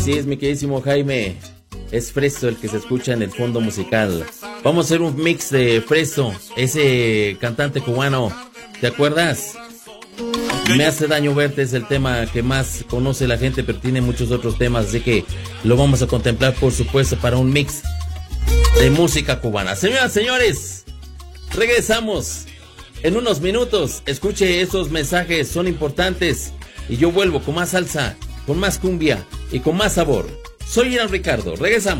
Sí, es mi queridísimo Jaime. Es Freso el que se escucha en el fondo musical. Vamos a hacer un mix de Freso, ese cantante cubano. ¿Te acuerdas? Me hace daño verte es el tema que más conoce la gente, pero tiene muchos otros temas, así que lo vamos a contemplar, por supuesto, para un mix de música cubana. Señoras, señores, regresamos en unos minutos. Escuche esos mensajes, son importantes. Y yo vuelvo con más salsa, con más cumbia y con más sabor. Soy Irán Ricardo, regresamos.